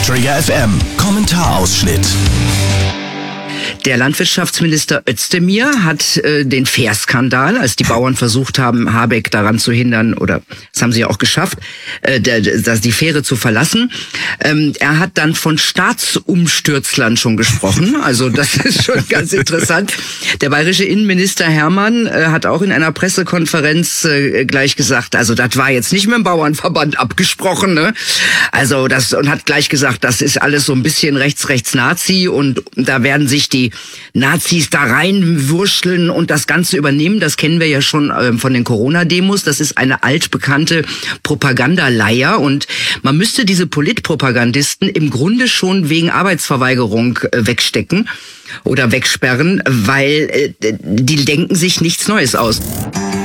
Träger FM. Kommentarausschnitt. Der Landwirtschaftsminister Özdemir hat den Fährskandal, als die Bauern versucht haben, Habeck daran zu hindern, oder das haben sie ja auch geschafft, die Fähre zu verlassen. Er hat dann von Staatsumstürzlern schon gesprochen. Also das ist schon ganz interessant. Der bayerische Innenminister Hermann hat auch in einer Pressekonferenz gleich gesagt, also das war jetzt nicht mit dem Bauernverband abgesprochen, ne? Also und hat gleich gesagt, das ist alles so ein bisschen rechts-Nazi und da werden sich die Nazis da reinwurschteln und das Ganze übernehmen. Das kennen wir ja schon von den Corona-Demos. Das ist eine altbekannte Propagandaleier und man müsste diese Politpropagandisten im Grunde schon wegen Arbeitsverweigerung wegstecken oder wegsperren, weil die denken sich nichts Neues aus.